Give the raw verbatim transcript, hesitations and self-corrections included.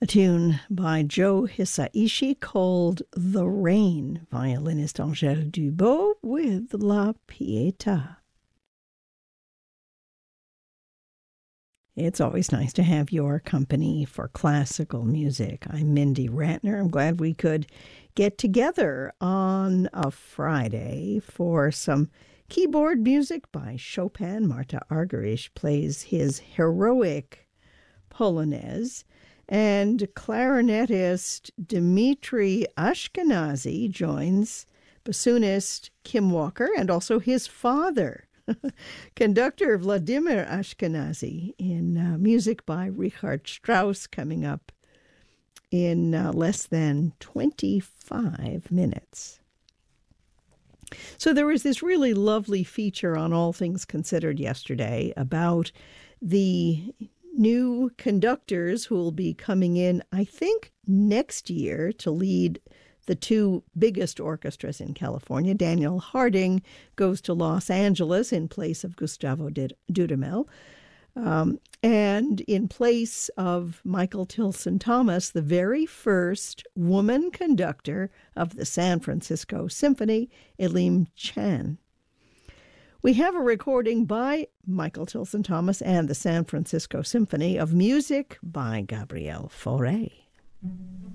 A tune by Joe Hisaishi called The Rain, violinist Angèle Dubot with La Pietà. It's always nice to have your company for classical music. I'm Mindy Ratner. I'm glad we could get together on a Friday for some keyboard music by Chopin. Marta Argerich plays his heroic Polonaise, and clarinetist Dmitri Ashkenazy joins bassoonist Kim Walker and also his father, conductor Vladimir Ashkenazy, in uh, music by Richard Strauss, coming up in uh, less than twenty-five minutes. So there was this really lovely feature on All Things Considered yesterday about the new conductors who will be coming in, I think, next year to lead the two biggest orchestras in California. Daniel Harding goes to Los Angeles in place of Gustavo Dudamel. Um, and in place of Michael Tilson Thomas, the very first woman conductor of the San Francisco Symphony, Elim Chan. We have a recording by Michael Tilson Thomas and the San Francisco Symphony of music by Gabriel Fauré.